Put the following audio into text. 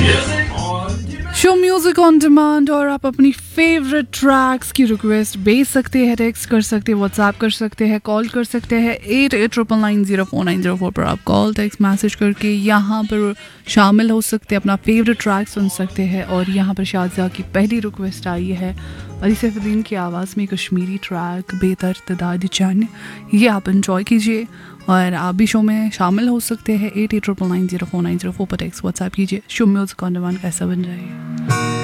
Show music on demand और आप अपनी फेवरेट ट्रैक्स की रिक्वेस्ट भेज सकते हैं, टेक्स्ट कर सकते हैं, व्हाट्सएप कर सकते हैं, कॉल कर सकते हैं 8899904904 पर आप कॉल टेक्स्ट मैसेज करके यहाँ पर शामिल हो सकते हैं, अपना फेवरेट ट्रैक सुन सकते हैं। और यहाँ पर शाज़ा की पहली रिक्वेस्ट आई है अली सैफुद्दीन की आवाज़ में कश्मीरी ट्रैक बेतरतदाद जान, ये आप इंजॉय कीजिए और आप भी शो में शामिल हो सकते हैं 8899904904 पर टेक्स्ट व्हाट्सएप कीजिए। शो म्यूजिक ऑन डिमांड कैसा बन जाए।